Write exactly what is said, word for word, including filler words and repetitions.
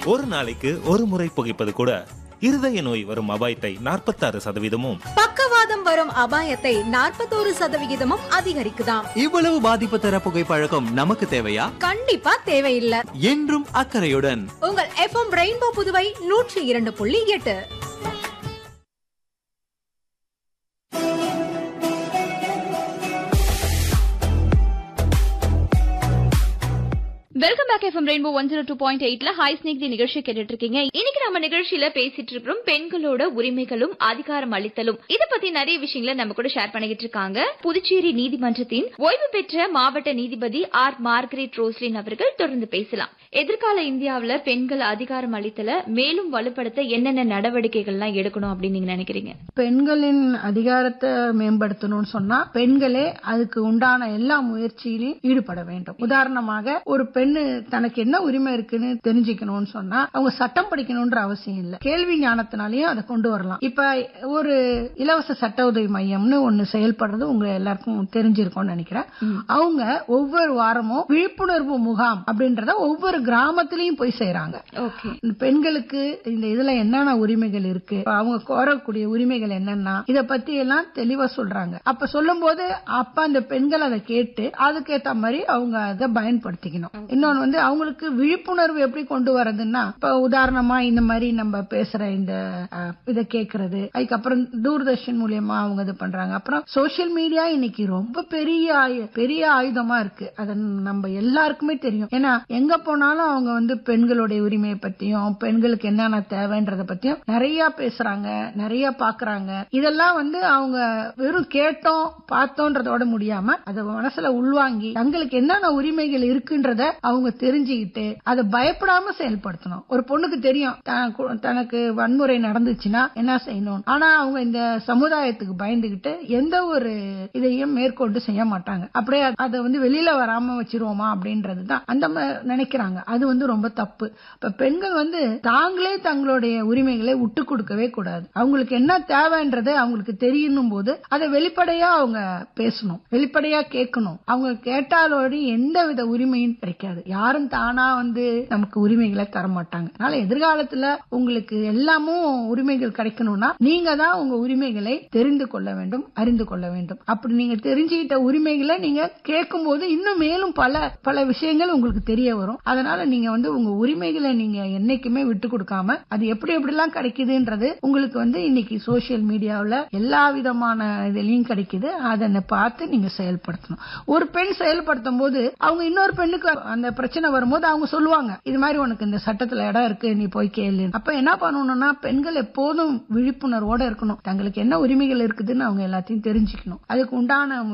ஒரு நாளைக்கு ஒரு முறை புகைப்பது கூட இருதய நோய் வரும் அபாயத்தை நாற்பத்தாறு சதவீதமும், பக்கவாதம் வரும் அபாயத்தை நாற்பத்தோரு சதவிகிதமும் அதிகரிக்குதாம். இவ்வளவு பாதிப்பு தர புகைப்பழக்கம் நமக்கு தேவையா? கண்டிப்பா தேவையில்லை. என்றும் அக்கறையுடன் உங்கள் எஃப்எம் ரெயின்போ புதுவை நூற்றி இரண்டு புள்ளி எட்டு. Welcome back FM rainbow one zero two point எயிட்ல ஹாய் ஸ்னேக் தி நிகழ்ச்சி கேட்டுட்டு இருக்கீங்க. இன்னைக்கு நம்ம நிகழ்ச்சியில பேசிட்டு இருக்கிறோம் பெண்களோட உரிமைகளும் அதிகாரம் அளித்தலும். இத பத்தி நிறைய விஷயங்களை நம்ம கூட ஷேர் பண்ணிக்கிட்டு இருக்காங்க புதுச்சேரி நீதிமன்றத்தின் ஓய்வு பெற்ற மாவட்ட நீதிபதி ஆர் மார்கரெட் ரோஸ்லின் அவர்கள். தொடர்ந்து பேசலாம். எதிர்கால இந்தியாவில பெண்கள் அதிகாரம் அளித்தல மேலும் வலுப்படுத்த என்னென்ன நடவடிக்கைகள் எல்லாம் எடுக்கணும் அப்படின்னு நீங்க நினைக்கிறீங்க? பெண்களின் அதிகாரத்தை மேம்படுத்தணும்னு சொன்னா பெண்களே அதுக்கு உண்டான எல்லா முயற்சியிலும் ஈடுபட வேண்டும். உதாரணமாக ஒரு பெண் தனக்கு என்ன உரிமை இருக்குன்னு தெரிஞ்சுக்கணும்னு சொன்னா அவங்க சட்டம் படிக்கணும்ன்ற அவசியம் இல்ல, கேள்வி ஞானத்தினாலையும் அதை கொண்டு வரலாம். இப்ப ஒரு இலவச சட்ட உதவி மையம்னு ஒன்னு செயல்படுறது உங்க எல்லாருக்கும் தெரிஞ்சிருக்கும்னு நினைக்கிறேன். அவங்க ஒவ்வொரு வாரமும் விழிப்புணர்வு முகாம் அப்படின்றத ஒவ்வொரு கிராமத்திலையும் போய் செய்யறாங்க. பெண்களுக்கு இந்த இதுல என்னென்ன உரிமைகள் இருக்கு, அவங்க கோரக்கூடிய உரிமைகள் என்னன்னா இத பத்தி எல்லாம் தெளிவா சொல்றாங்க. அப்ப சொல்லும் போது அப்ப அந்த பெண்கள் அதை கேட்டு அதுக்கேற்ற மாதிரி அவங்க அதை பயன்படுத்திக்கணும். இன்னொன்னு வந்து அவங்களுக்கு விழிப்புணர்வு எப்படி கொண்டு வரதுன்னா, இப்ப உதாரணமா இந்த மாதிரி நம்ம பேசுற இந்த இதை கேட்கறது, அதுக்கப்புறம் தூர்தர்ஷன் மூலியமா அவங்க இது பண்றாங்க. அப்புறம் சோசியல் மீடியா இன்னைக்கு ரொம்ப பெரிய பெரிய ஆயுதமா இருக்கு. அது நம்ம எல்லாருக்குமே தெரியும். ஏன்னா எங்க போனாலும் அவங்க வந்து பெண்களுடைய உரிமையை பத்தியும் பெண்களுக்கு என்னென்ன தேவைன்றத பத்தியும் நிறைய பேசுறாங்க, நிறைய பாக்குறாங்க. இதெல்லாம் வந்து அவங்க வெறும் கேட்டோம் பார்த்தோன்றதோட முடியாம அதை மனசுல உள்வாங்கி தங்களுக்கு என்னென்ன உரிமைகள் இருக்குன்றத அவங்க தெரிஞ்சுக்கிட்டு அதை பயப்படாம செயல்படுத்தணும். ஒரு பொண்ணுக்கு தெரியும் தனக்கு வன்முறை நடந்துச்சுன்னா என்ன செய்யணும், ஆனா அவங்க இந்த சமுதாயத்துக்கு பயந்துகிட்டு எந்த ஒரு இதையும் மேற்கொண்டு செய்ய மாட்டாங்க. அப்படியே அதை வந்து வெளியில வராம வச்சிருவோமா அப்படின்றதுதான் அந்த நினைக்கிறாங்க. அது வந்து ரொம்ப தப்பு. இப்ப பெண்கள் வந்து தாங்களே தங்களுடைய உரிமைகளை விட்டு கொடுக்கவே கூடாது. அவங்களுக்கு என்ன தேவைன்றது அவங்களுக்கு தெரியணும் போது அதை வெளிப்படையா அவங்க பேசணும், வெளிப்படையா கேட்கணும். அவங்க கேட்டாலோடு எந்த வித உரிமையும் கிடைக்காது. யாரும் தானா வந்து நமக்கு உரிமைகளை தர மாட்டாங்க. அதனால எதிர்காலத்துல உங்களுக்கு எல்லாமும் உரிமைகள் கிடைக்கணும்னா நீங்க தான் உங்க உரிமைகளை தெரிந்து கொள்ள வேண்டும், அறிந்து கொள்ள வேண்டும். அப்படி நீங்க தெரிஞ்சுக்கிட்ட உரிமைகளை நீங்க கேட்கும் போது இன்னும் மேலும் பல பல விஷயங்கள் உங்களுக்கு தெரிய வரும். அதனால நீங்க வந்து உங்க உரிமைகளை நீங்க என்னைக்குமே விட்டு கொடுக்காம அது எப்படி எப்படி எல்லாம் கிடைக்குதுன்றது உங்களுக்கு வந்து இன்னைக்கு சோசியல் மீடியாவில் எல்லா விதமான இதுலயும் கிடைக்குது. அதை பார்த்து நீங்க செயல்படுத்தணும். ஒரு பெண் செயல்படுத்தும் போது அவங்க இன்னொரு பெண்ணுக்கு அந்த பிரச்சனை வரும்போது அவங்க சொல்லுவாங்க இது மாதிரி உனக்கு இந்த சட்டத்துல இடம் இருக்கு, நீ போய் கேளு. அப்ப என்ன பண்ணணும்னா பெண்கள் எப்போதும் விழிப்புணர்வோட இருக்கணும். தங்களுக்கு என்ன உரிமைகள் இருக்குதுன்னு அவங்க எல்லாத்தையும் தெரிஞ்சுக்கணும். அதுக்கு உண்டான